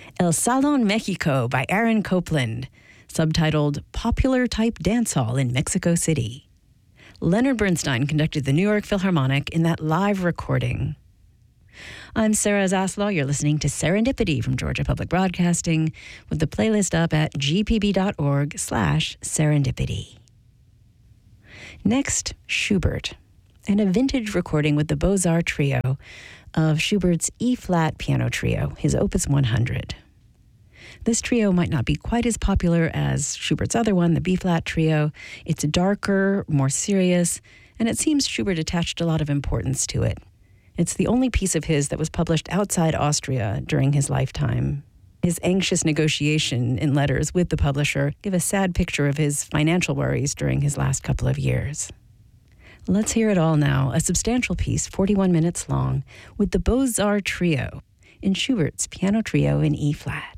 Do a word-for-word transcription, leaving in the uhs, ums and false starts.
El Salon Mexico by Aaron Copland, subtitled Popular Type Dance Hall in Mexico City. Leonard Bernstein conducted the New York Philharmonic in that live recording. I'm Sarah Zaslow. You're listening to Serendipity from Georgia Public Broadcasting with the playlist up at gpb.org slash serendipity. Next, Schubert, and a vintage recording with the Beaux-Arts Trio of Schubert's E-flat piano trio, his Opus one hundred. This trio might not be quite as popular as Schubert's other one, the B-flat trio. It's darker, more serious, and it seems Schubert attached a lot of importance to it. It's the only piece of his that was published outside Austria during his lifetime. His anxious negotiation in letters with the publisher give a sad picture of his financial worries during his last couple of years. Let's hear it all now, a substantial piece, forty-one minutes long, with the Beaux-Arts Trio in Schubert's piano trio in E-flat.